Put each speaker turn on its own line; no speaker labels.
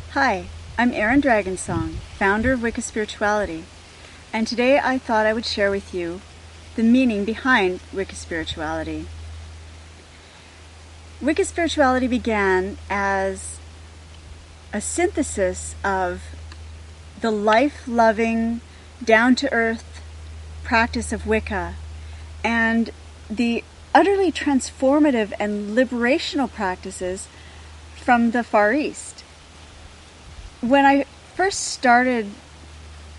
Hi, I'm Erin Dragonsong, founder of Wicca Spirituality, and today I thought I would share with you the meaning behind Wicca Spirituality. Wicca Spirituality began as a synthesis of the life-loving, down-to-earth practice of Wicca and the utterly transformative and liberational practices from the Far East. When I first started